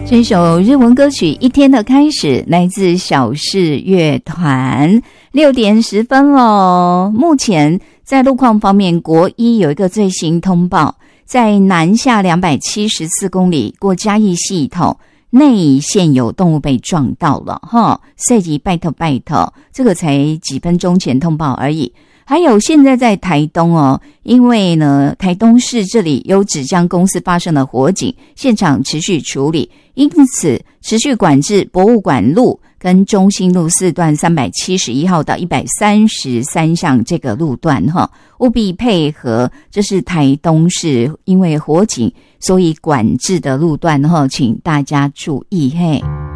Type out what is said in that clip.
这首日文歌曲《一天的开始》来自小室乐团。6点10分咯。目前在路况方面，国一有一个最新通报，在南下274公里过嘉义系统内现有动物被撞到了哈，赛级拜托，这个才几分钟前通报而已。还有现在在台东哦，因为呢台东市这里有纸浆公司发生了火警，现场持续处理，因此持续管制博物馆路跟中兴路4段371号到133巷这个路段哈，务必配合，这是台东市因为火警所以管制的路段哈，请大家注意嘿。